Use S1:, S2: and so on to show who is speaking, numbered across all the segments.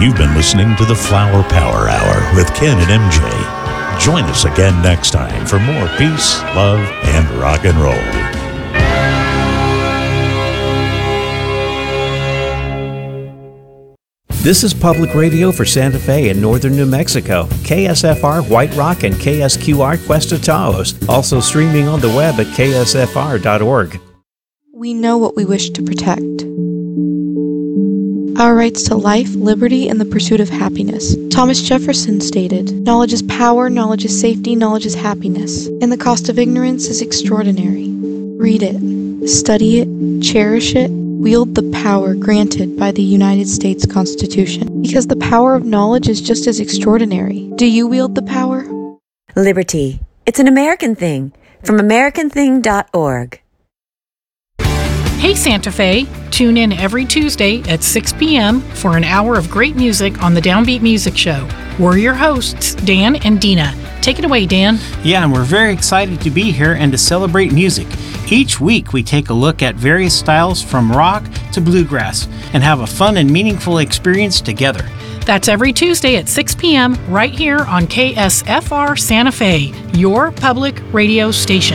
S1: You've been listening to the Flower Power Hour with Ken and MJ. Join us again next time for more peace, love, and rock and roll.
S2: This is public radio for Santa Fe and northern New Mexico. KSFR White Rock and KSQR Cuesta Taos. Also streaming on the web at ksfr.org.
S3: We know what we wish to protect. Our rights to life, liberty, and the pursuit of happiness. Thomas Jefferson stated, "Knowledge is power, knowledge is safety, knowledge is happiness, and the cost of ignorance is extraordinary." Read it, study it, cherish it, wield the power granted by the United States Constitution, because the power of knowledge is just as extraordinary. Do you wield the power?
S4: Liberty. It's an American thing. From AmericanThing.org.
S5: Hey Santa Fe, tune in every Tuesday at 6 p.m. for an hour of great music on the Downbeat Music Show. We're your hosts, Dan and Dina. Take it away, Dan.
S6: Yeah, and we're very excited to be here and to celebrate music. Each week we take a look at various styles from rock to bluegrass and have a fun and meaningful experience together.
S5: That's every Tuesday at 6 p.m. right here on KSFR Santa Fe, your public radio station.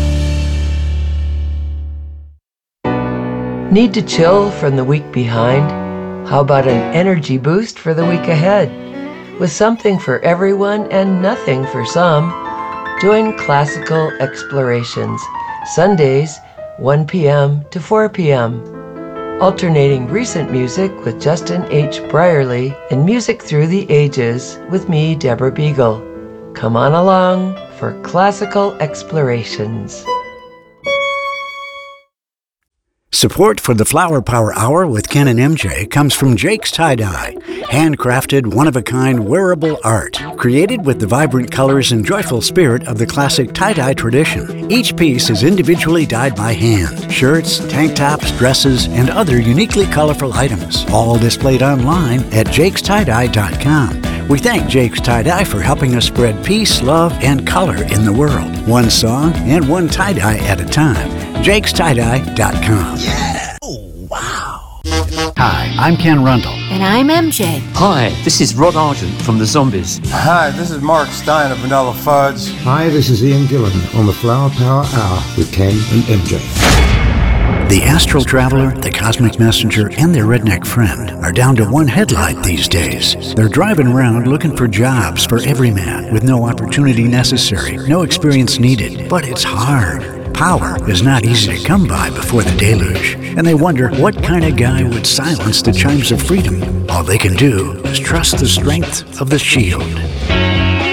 S7: Need to chill from the week behind? How about an energy boost for the week ahead? With something for everyone and nothing for some, join Classical Explorations, Sundays, 1 p.m. to 4 p.m. Alternating recent music with Justin H. Brierly and music through the ages with me, Deborah Beagle. Come on along for Classical Explorations.
S8: Support for the Flower Power Hour with Ken and MJ comes from Jake's Tie-Dye, handcrafted, one-of-a-kind wearable art, created with the vibrant colors and joyful spirit of the classic tie-dye tradition. Each piece is individually dyed by hand. Shirts, tank tops, dresses, and other uniquely colorful items, all displayed online at jakestie-dye.com. We thank Jake's Tie-Dye for helping us spread peace, love, and color in the world. One song and one tie-dye at a time. jakestie-dye.com.
S9: Yeah! Oh, wow!
S8: Hi, I'm Ken Rundle.
S4: And I'm MJ.
S10: Hi, this is Rod Argent from The Zombies.
S11: Hi, this is Mark Stein of Vanilla Fudge.
S12: Hi, this is Ian Gillan on the Flower Power Hour with Ken and MJ.
S8: The Astral Traveler, the Cosmic Messenger, and their redneck friend are down to one headlight these days. They're driving around looking for jobs for every man with no opportunity necessary, no experience needed. But it's hard. Power is not easy to come by before the deluge, and they wonder what kind of guy would silence the chimes of freedom. All they can do is trust the strength of the shield.